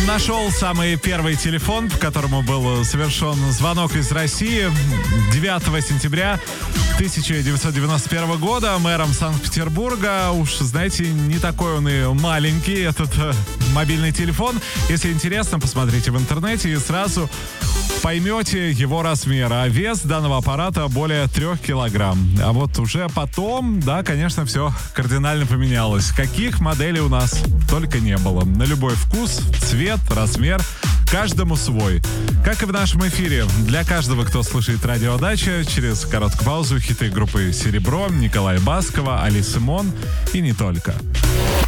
нашел самый первый телефон, по которому был совершен звонок из России 9 сентября 1991 года мэром Санкт-Петербурга. Уж, знаете, не такой он и маленький, этот мобильный телефон. Если интересно, посмотрите в интернете и сразу поймете его размер. А вес данного аппарата более 3 килограмм. А вот уже потом, да, конечно, все кардинально поменялось. Каких моделей у нас только не было. На любой вкус, цвет, размер. Каждому свой. Как и в нашем эфире, для каждого, кто слушает радио «Дача», через короткую паузу хиты группы «Серебро», Николая Баскова, Алисы Мон и не только.